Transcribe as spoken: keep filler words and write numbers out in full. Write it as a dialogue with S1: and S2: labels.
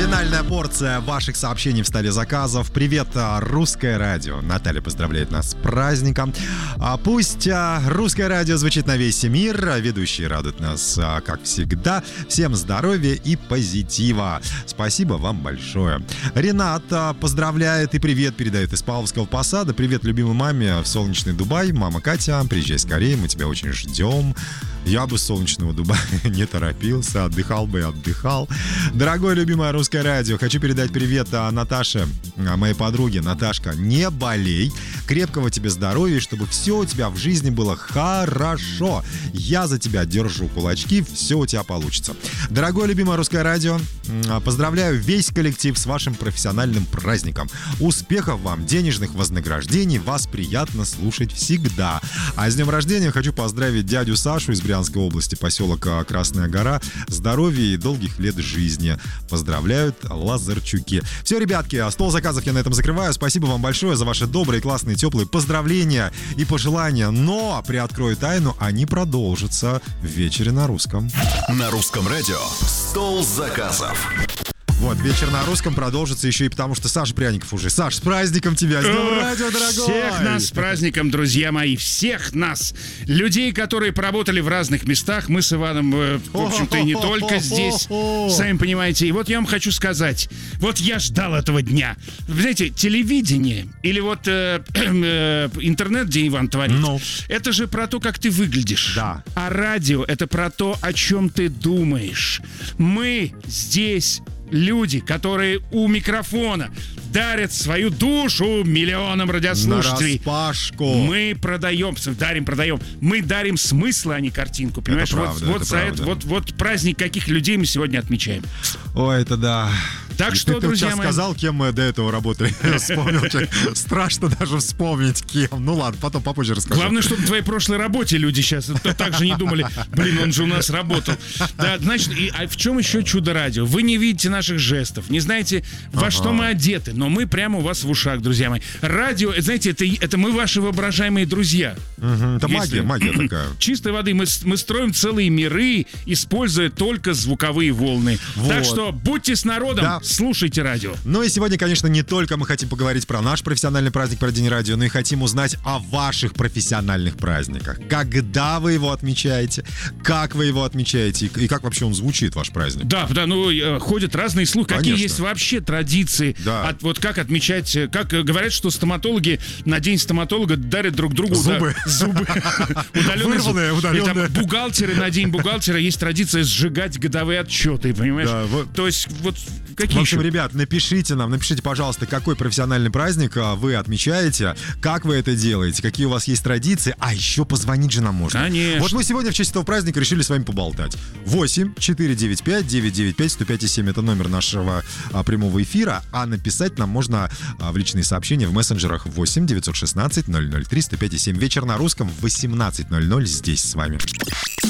S1: Финальная порция ваших сообщений в столе заказов. Привет, Русское радио. Наталья поздравляет нас с праздником. А пусть а, Русское радио звучит на весь мир. Ведущие радуют нас, а, как всегда. Всем здоровья и позитива. Спасибо вам большое. Ренат а, поздравляет и привет передает из Павловского Посада. Привет любимой маме в солнечный Дубай. Мама Катя, приезжай скорее, мы тебя очень ждем. Я бы с солнечного Дубая не торопился, отдыхал бы и отдыхал. Дорогое любимое Русское радио, хочу передать привет Наташе, моей подруге. Наташка, не болей, крепкого тебе здоровья, чтобы все у тебя в жизни было хорошо. Я за тебя держу кулачки, все у тебя получится. Дорогое любимое Русское радио, поздравляю весь коллектив с вашим профессиональным праздником. Успехов вам, денежных вознаграждений, вас приятно слушать всегда. А с днем рождения хочу поздравить дядю Сашу из Брянской области, поселок Красная Гора. Здоровья и долгих лет жизни. Поздравляют Лазарчуки. Все, ребятки, стол заказов я на этом закрываю. Спасибо вам большое за ваши добрые, классные, теплые поздравления и пожелания. Но, приоткрою тайну, они продолжатся в вечере на русском.
S2: На Русском радио стол заказов.
S1: Вот, вечер на русском продолжится еще и потому, что Саша Пряников уже. Саш, с праздником тебя! С днем радио, дорогой!
S3: Всех нас с праздником, друзья мои! Всех нас! Людей, которые поработали в разных местах. Мы с Иваном, в общем-то, и не только здесь. Сами понимаете. И вот я вам хочу сказать. Вот я ждал этого дня. Вы знаете, телевидение или вот э, э, интернет, где Иван творит,
S1: ну.
S3: это же про то, как ты выглядишь.
S1: Да.
S3: А радио — это про то, о чем ты думаешь. Мы здесь... Люди, которые у микрофона дарят свою душу миллионам радиослушателей.
S1: Нараспашку.
S3: Мы продаем, дарим, продаем. Мы дарим смысл, а не картинку. Понимаешь,
S1: это правда,
S3: вот, вот
S1: это
S3: за
S1: правда.
S3: это, вот, вот праздник каких людей мы сегодня отмечаем.
S1: Ой, это да.
S3: Так
S1: И
S3: что,
S1: ты, ты
S3: друзья
S1: сейчас
S3: мои...
S1: сказал, кем мы до этого работали. Вспомнил, страшно даже вспомнить, кем. Ну ладно, потом попозже расскажу.
S3: Главное, чтобы на твоей прошлой работе люди сейчас так же не думали, блин, он же у нас работал. Да, значит, и, а в чем еще чудо радио? Вы не видите наших жестов, не знаете, во ага. что мы одеты, но мы прямо у вас в ушах, друзья мои. Радио, знаете, это, это мы ваши воображаемые друзья.
S1: Угу, это
S3: Если...
S1: магия, магия такая.
S3: Чистой воды. Мы, мы строим целые миры, используя только звуковые волны. Вот. Так что будьте с народом, да. Слушайте радио.
S1: Ну и сегодня, конечно, не только мы хотим поговорить про наш профессиональный праздник, про День радио, но и хотим узнать о ваших профессиональных праздниках. Когда вы его отмечаете, как вы его отмечаете и как вообще он звучит, ваш праздник.
S3: Да, да, ну ходят разные слухи. Конечно. Какие есть вообще традиции,
S1: да.
S3: от, вот как отмечать, как говорят, что стоматологи на день стоматолога дарят друг другу
S1: зубы.
S3: Да, зубы.
S1: Вырванные, удаленные.
S3: Бухгалтеры на день бухгалтера есть традиция сжигать годовые отчеты, понимаешь?
S1: Да, вот.
S3: То есть вот какие
S1: В общем,
S3: еще?
S1: ребят, напишите нам, напишите, пожалуйста, какой профессиональный праздник вы отмечаете, как вы это делаете, какие у вас есть традиции, а еще позвонить же нам можно.
S3: Конечно.
S1: Вот мы сегодня в честь этого праздника решили с вами поболтать. восемь четыре девять пять девять девять пять сто пять и семь это номер нашего а, прямого эфира, а написать нам можно а, в личные сообщения в мессенджерах восемь девятьсот шестнадцать ноль ноль три сто пять и семь. Вечер на русском в восемнадцать ноль ноль здесь с вами.